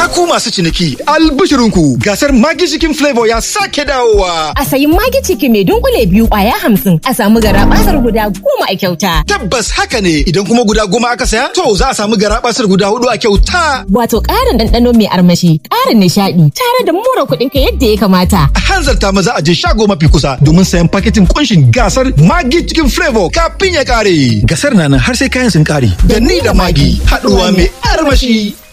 ku masu ciniki, albishirinku gasar Maggi Chicken Flavor ya sake dawowa. A sayi Maggi Chicken mai dunkule 2 kwaya 50 a samu garabasar guda 10 a kyauta. Tabbas haka ne, idan kuma guda 10 aka saya to za a samu garabasar guda 4 a kyauta. Wato ƙarin ɗanɗano mai armashi, ƙarin nishaɗi tare da more kuɗinka yadda ya kamata. A hanzarta maza a je shago mafi kusa domin sayan paketin kunshin gasar Maggi Chicken Flavor kafin ya kare. Gasar na nan har sai kayan sun kare. Da ni da Maggi haɗuwa mai armashi.